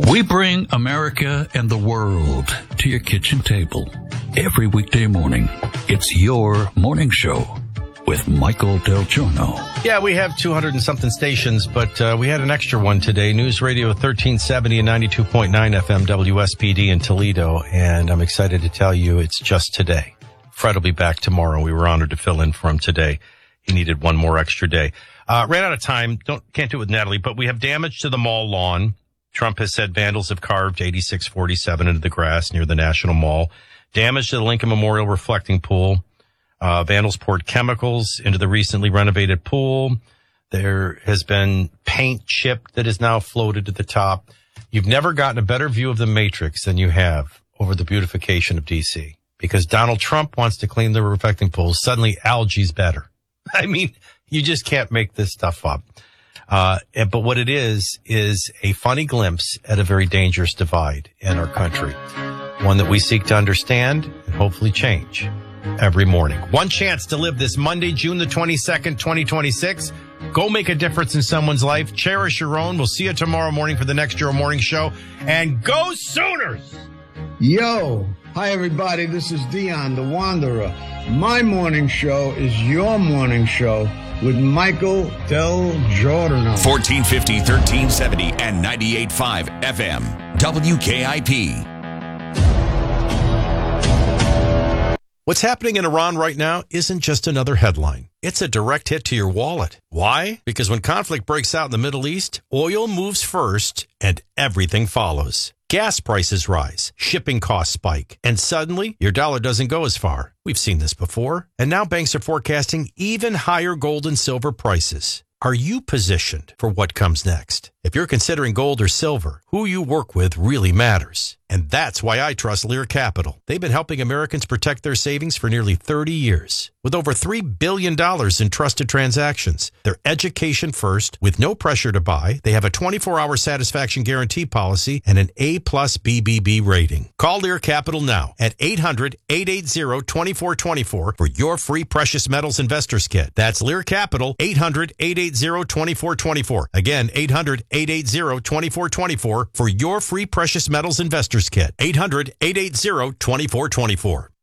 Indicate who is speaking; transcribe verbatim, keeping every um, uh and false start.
Speaker 1: We bring America and the world to your kitchen table every weekday morning. It's your morning show with Michael Del Giorno.
Speaker 2: Yeah, we have two hundred and something stations, but uh, we had an extra one today. News Radio thirteen seventy and ninety-two point nine F M W S P D in Toledo, and I'm excited to tell you it's just today. Fred will be back tomorrow. We were honored to fill in for him today. He needed one more extra day. Uh, ran out of time. Don't Can't do it with Natalie, but we have damage to the mall lawn. Trump has said vandals have carved eighty-six forty-seven into the grass near the National Mall. Damage to the Lincoln Memorial reflecting pool. Uh, vandals poured chemicals into the recently renovated pool. There has been paint chip that is now floated to the top. You've never gotten a better view of the matrix than you have over the beautification of D C because Donald Trump wants to clean the reflecting pools. Suddenly algae's better. I mean, you just can't make this stuff up. Uh, but what it is, is a funny glimpse at a very dangerous divide in our country. One that we seek to understand and hopefully change every morning. One chance to live this Monday, June the twenty-second, twenty twenty-six. Go make a difference in someone's life. Cherish your own. We'll see you tomorrow morning for the next Your Morning Show. And go Sooners!
Speaker 3: Yo, hi everybody. This is Dion, the Wanderer. My morning show is your morning show with Michael Del Giorno.
Speaker 4: fourteen fifty, thirteen seventy, and ninety-eight point five F M. W K I P.
Speaker 2: What's happening in Iran right now isn't just another headline. It's a direct hit to your wallet. Why? Because when conflict breaks out in the Middle East, oil moves first and everything follows. Gas prices rise, shipping costs spike, and suddenly your dollar doesn't go as far. We've seen this before. And now banks are forecasting even higher gold and silver prices. Are you positioned for what comes next? If you're considering gold or silver, who you work with really matters. And that's why I trust Lear Capital. They've been helping Americans protect their savings for nearly thirty years. With over three billion dollars in trusted transactions, they're education first, with no pressure to buy. They have a twenty-four hour satisfaction guarantee policy and an A plus B B B rating. Call Lear Capital now at eight hundred, eight eight zero, two four two four for your free precious metals investors kit. That's Lear Capital, eight hundred, eight eight zero, two four two four. Again, eight hundred, eight eight zero, two four two four for your free precious metals investors kit. eight hundred, eight eight zero, two four two four.